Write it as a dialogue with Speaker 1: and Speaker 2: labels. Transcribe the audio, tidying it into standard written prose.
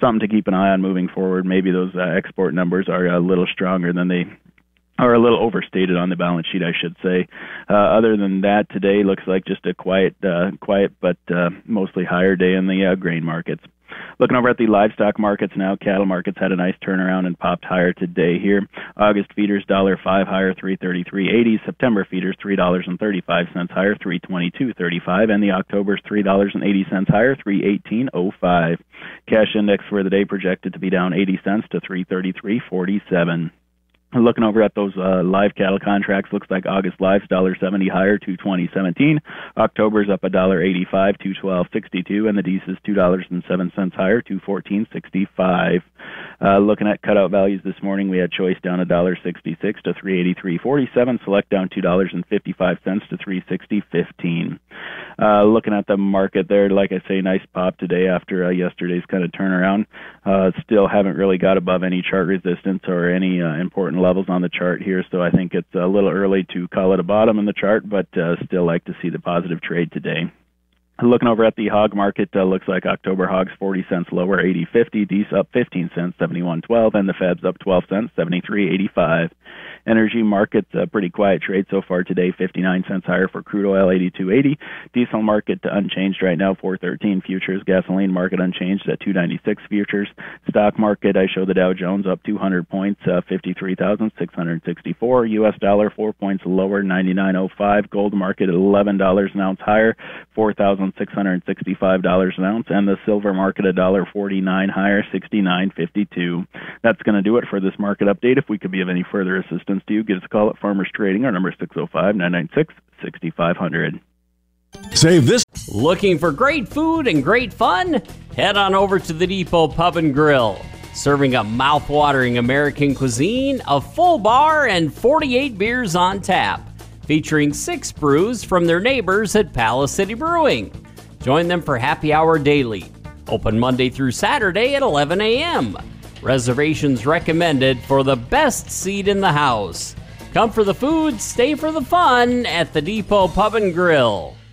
Speaker 1: something to keep an eye on moving forward. Maybe those export numbers are a little stronger than they are, a little overstated on the balance sheet, I should say. Other than that, today looks like just a quiet but mostly higher day in the grain markets. Looking over at the livestock markets now, cattle markets had a nice turnaround and popped higher today here. August feeders $5 higher, $3.3380. September feeders $3.35 higher, $3.2235, and the October's $3.80 higher, $3.1805. Cash index for the day projected to be down 80 cents to 333.47. Looking over at those live cattle contracts, looks like August live's $1.70 higher, $220.17. October's up $1.85, $212.62, and the Deese's $2.07 higher, $214.65. Looking at cutout values this morning, we had choice down $1.66 to $383.47. Select down $2.55 to $360.15. Looking at the market there, like I say, nice pop today after yesterday's kind of turnaround. Still haven't really got above any chart resistance or any important levels on the chart here, so I think it's a little early to call it a bottom in the chart, but still like to see the positive trade today. Looking over at the hog market, looks like October hogs 40 cents lower, 80.50. Deese up 15 cents, 71.12, and the Feb's up 12 cents, 73.85. Energy market, pretty quiet trade so far today, 59 cents higher for crude oil, 82.80. Diesel market unchanged right now, 413 futures. Gasoline market unchanged at 296 futures. Stock market, I show the Dow Jones up 200 points, 53,664. U.S. dollar 4 points lower, 99.05. Gold market at $11 an ounce higher, $4,665 an ounce, and the silver market $1.49 higher, $69.52. That's going to do it for this market update. If we could be of any further assistance to you, give us a call at Farmers Trading. Our number is 605-996-6500.
Speaker 2: Save this.
Speaker 3: Looking for great food and great fun? Head on over to the Depot Pub and Grill. Serving a mouth-watering American cuisine, a full bar, and 48 beers on tap. Featuring 6 brews from their neighbors at Palace City Brewing. Join them for happy hour daily. Open Monday through Saturday at 11 a.m. Reservations recommended for the best seat in the house. Come for the food, stay for the fun at the Depot Pub and Grill.